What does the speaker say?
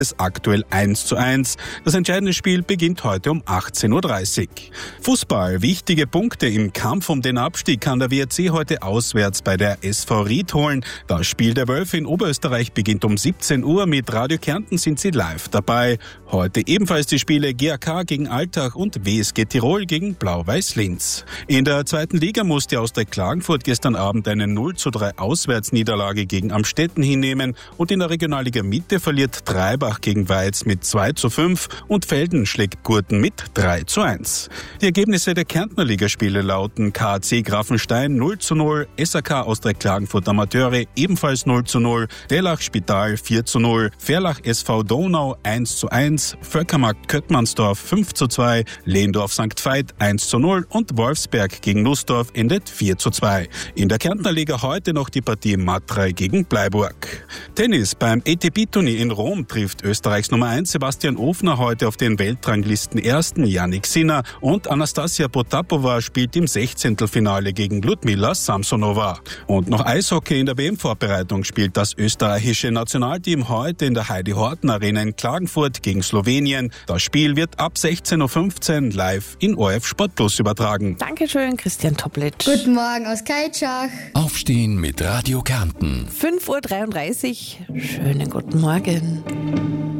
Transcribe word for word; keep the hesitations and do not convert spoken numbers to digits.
ist aktuell eins zu eins. Das entscheidende Spiel beginnt heute um achtzehn Uhr dreißig. Fußball. Wichtige Punkte im Kampf um den Abstieg kann der W R C heute auswärts bei der S V Ried holen. Das Spiel der Wölfe in Oberösterreich beginnt um siebzehn Uhr. Mit Radio Kärnten sind sie live dabei. Heute ebenfalls die Spiele G A K gegen Altach und W S G Tirol gegen Blau-Weiß Linz. In der zweiten Liga musste Austria Klagenfurt gestern Abend eine null zu drei Auswärtsniederlage gegen Amstetten hinnehmen und in der Regionalliga Mitte verliert Treibach gegen Weiz mit zwei zu fünf und Velden schlägt Gurten mit drei zu eins. Die Ergebnisse der Kärntner Ligaspiele lauten K A C Grafenstein null zu null, S A K Austria Klagenfurt Amateure ebenfalls null zu null, Dellach Spital vier zu null, Verlach S V Donau eins zu eins, Völkermarkt Köttmannsdorf fünf zu zwei, Lehndorf Sankt Veit eins zu null und Wolfsberg gegen Nussdorf endet vier zu zwei. In der Kärntner Liga heute noch die Partie Matrei gegen Bleiburg. Tennis. Beim A T P-Turnier in Rom trifft Österreichs Nummer eins Sebastian Ofner heute auf den Weltranglisten ersten Jannik Sinner und Anastasia Potapova spielt im Sechzehntelfinale gegen Ludmila Samsonova. Und noch Eishockey. In der W M-Vorbereitung spielt das österreichische Nationalteam heute in der Heidi-Horten-Arena in Klagenfurt gegen Slowenien. Das Spiel wird ab sechzehn Uhr fünfzehn live in O R F Sport Plus übertragen. Dankeschön, Christian Toplitsch. Guten Morgen aus Keitschach. Aufstehen mit Radio Kärnten. fünf Uhr dreiunddreißig. Schönen guten Morgen.